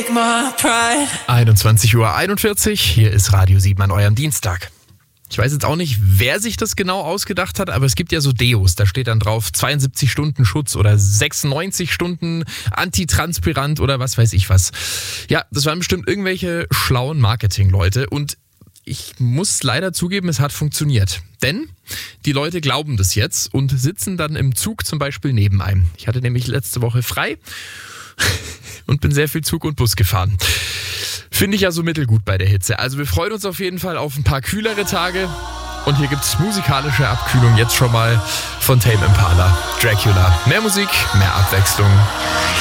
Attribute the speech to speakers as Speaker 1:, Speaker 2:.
Speaker 1: 21:41 Uhr, hier ist Radio 7 an eurem Dienstag. Ich weiß jetzt auch nicht, wer sich das genau ausgedacht hat, aber es gibt ja so Deos, da steht dann drauf 72 Stunden Schutz oder 96 Stunden antitranspirant oder was weiß ich was. Ja, das waren bestimmt irgendwelche schlauen Marketing-Leute und ich muss leider zugeben, es hat funktioniert. Denn die Leute glauben das jetzt und sitzen dann im Zug zum Beispiel neben einem. Ich hatte nämlich letzte Woche frei und bin sehr viel Zug und Bus gefahren. Finde ich ja so mittelgut bei der Hitze. Also wir freuen uns auf jeden Fall auf ein paar kühlere Tage. Und hier gibt es musikalische Abkühlung jetzt schon mal von Tame Impala, Dracula. Mehr Musik, mehr Abwechslung.